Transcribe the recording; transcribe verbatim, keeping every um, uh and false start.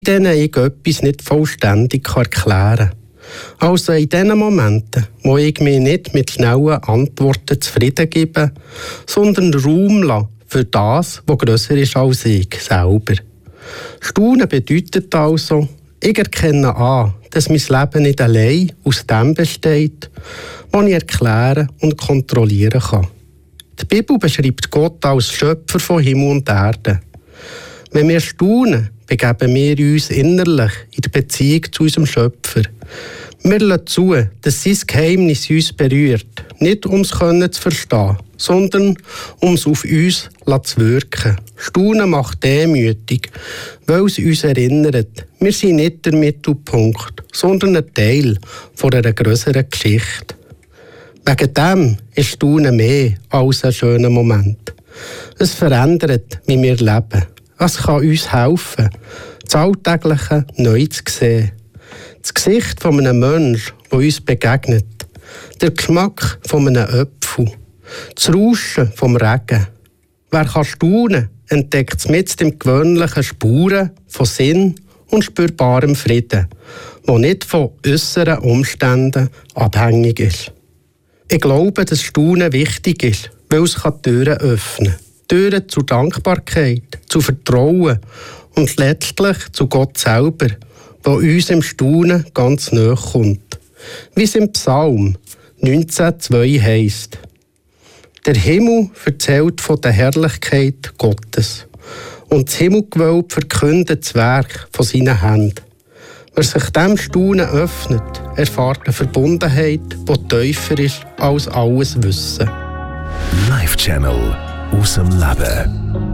denen ich etwas nicht vollständig erklären kann. Also in den Momenten, wo ich mich nicht mit schnellen Antworten zufrieden gebe, sondern Raum lasse für das, was grösser ist als ich selber. Staunen bedeutet also, ich erkenne an, dass mein Leben nicht allein aus dem besteht, was ich erklären und kontrollieren kann. Die Bibel beschreibt Gott als Schöpfer von Himmel und Erde. Wenn wir staunen, begeben wir uns innerlich in der Beziehung zu unserem Schöpfer. Wir lassen zu, dass sein Geheimnis uns berührt, nicht um es zu verstehen, sondern um es auf uns zu wirken. Staunen macht demütig, weil es uns erinnert, wir sind nicht der Mittelpunkt, sondern ein Teil von einer grösseren Geschichte. Wegen dem ist Staunen mehr als ein schöner Moment. Es verändert, wie wir leben. Es kann uns helfen, das Alltägliche neu zu sehen. Das Gesicht von einem Menschen, der uns begegnet. Der Geschmack von einem Apfel. Das Rauschen vom Regen. Wer kann staunen, entdeckt mit dem gewöhnlichen Spuren von Sinn und spürbarem Frieden, der nicht von äußeren Umständen abhängig ist. Ich glaube, dass Staunen wichtig ist, weil es Türen öffnen kann. Türen zur Dankbarkeit, zu Vertrauen und letztlich zu Gott selber, der uns im Staunen ganz nahe kommt. Wie es im Psalm neunzehn zwei heisst: Der Himmel erzählt von der Herrlichkeit Gottes und das Himmelgewölbe verkündet das Werk von seinen Händen. Wer sich dem Staunen öffnet, erfährt eine Verbundenheit, die tiefer ist als alles Wissen. Life Channel aus dem Leben.